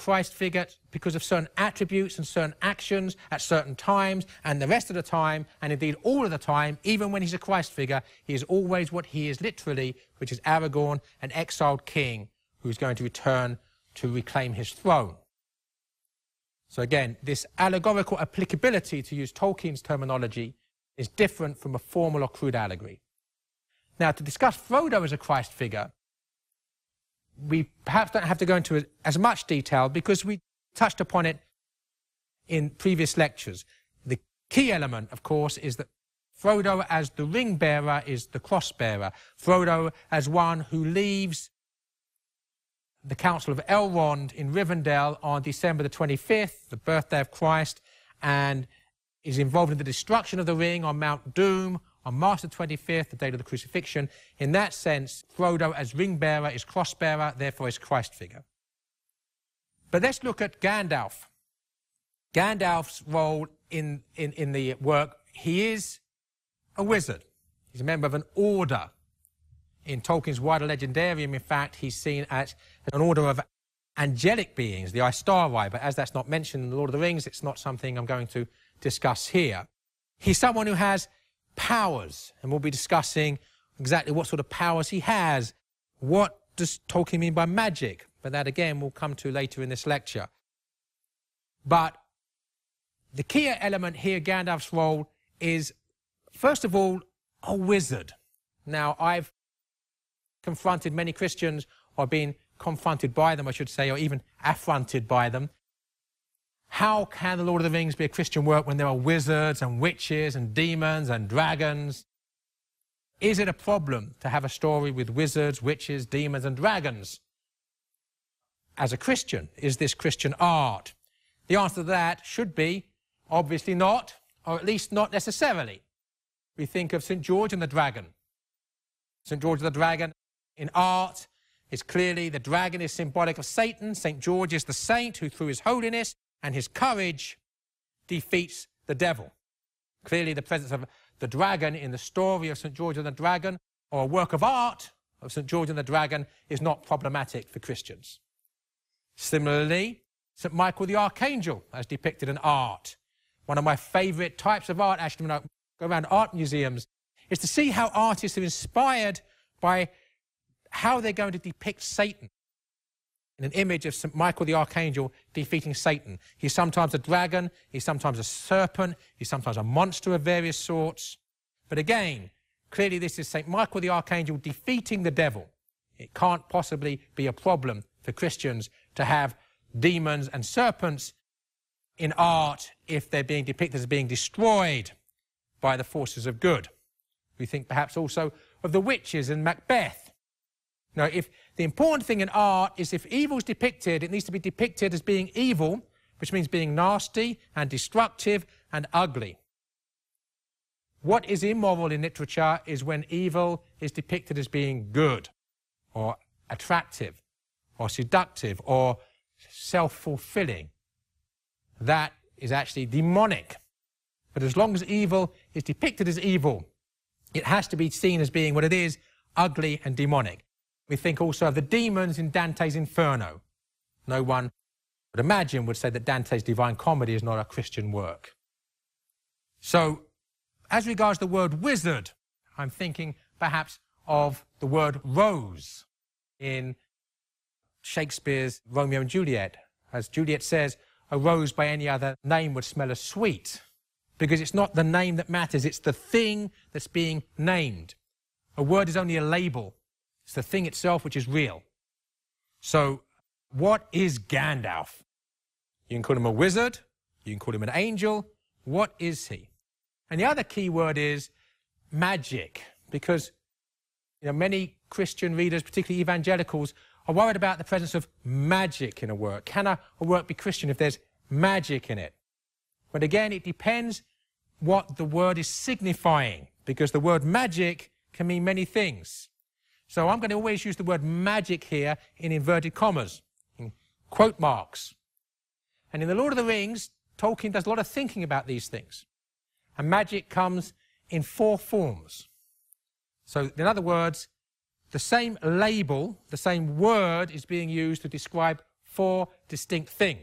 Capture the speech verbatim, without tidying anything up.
Christ figure because of certain attributes and certain actions at certain times, and the rest of the time, and indeed all of the time, even when he's a Christ figure, he is always what he is literally, which is Aragorn, an exiled king who's going to return to reclaim his throne. So again, this allegorical applicability, to use Tolkien's terminology, is different from a formal or crude allegory. Now, to discuss Frodo as a Christ figure, we perhaps don't have to go into as much detail because we touched upon it in previous lectures. The key element, of course, is that Frodo as the ring bearer is the cross bearer. Frodo as one who leaves the Council of Elrond in Rivendell on December the twenty-fifth, the birthday of Christ, and is involved in the destruction of the ring on Mount Doom on March the twenty-fifth, the date of the crucifixion. In that sense, Frodo as ring bearer is cross bearer, therefore is Christ figure. But let's look at Gandalf. Gandalf's role in, in, in the work, he is a wizard. He's a member of an order. In Tolkien's wider legendarium, in fact, he's seen as an order of angelic beings, the Istari, but as that's not mentioned in The Lord of the Rings, it's not something I'm going to discuss here. He's someone who has powers, and we'll be discussing exactly what sort of powers he has. What does Tolkien mean by magic? But that, again, we'll come to later in this lecture. But the key element here, Gandalf's role, is, first of all, a wizard. Now, I've confronted many Christians, or been confronted by them, I should say, or even affronted by them. How can The Lord of the Rings be a Christian work when there are wizards and witches and demons and dragons? Is it a problem to have a story with wizards, witches, demons and dragons? As a Christian, is this Christian art? The answer to that should be, obviously not, or at least not necessarily. We think of Saint George and the Dragon. Saint George and the Dragon in art is clearly, the dragon is symbolic of Satan. Saint George is the saint who, through his holiness and his courage, defeats the devil. Clearly, the presence of the dragon in the story of Saint George and the Dragon, or a work of art of Saint George and the Dragon, is not problematic for Christians. Similarly, Saint Michael the Archangel, as depicted in art. One of my favourite types of art, actually, when I go around art museums, is to see how artists are inspired by how they're going to depict Satan. In an image of Saint Michael the Archangel defeating Satan. He's sometimes a dragon, he's sometimes a serpent, he's sometimes a monster of various sorts. But again, clearly this is Saint Michael the Archangel defeating the devil. It can't possibly be a problem for Christians to have demons and serpents in art if they're being depicted as being destroyed by the forces of good. We think perhaps also of the witches in Macbeth. Now, if the important thing in art is if evil is depicted, it needs to be depicted as being evil, which means being nasty and destructive and ugly. What is immoral in literature is when evil is depicted as being good, or attractive, or seductive, or self-fulfilling. That is actually demonic. But as long as evil is depicted as evil, it has to be seen as being what it is, ugly and demonic. We think also of the demons in Dante's Inferno. No one would imagine would say that Dante's Divine Comedy is not a Christian work. So, as regards the word wizard, I'm thinking perhaps of the word rose in Shakespeare's Romeo and Juliet. As Juliet says, a rose by any other name would smell as sweet, because it's not the name that matters, it's the thing that's being named. A word is only a label. It's the thing itself which is real. So, what is Gandalf? You can call him a wizard, you can call him an angel. What is he? And the other key word is magic, because you know, many Christian readers, particularly evangelicals, are worried about the presence of magic in a work. Can a, a work be Christian if there's magic in it? But again, it depends what the word is signifying, because the word magic can mean many things. So I'm going to always use the word magic here in inverted commas, in quote marks. And in The Lord of the Rings, Tolkien does a lot of thinking about these things. And magic comes in four forms. So in other words, the same label, the same word is being used to describe four distinct things.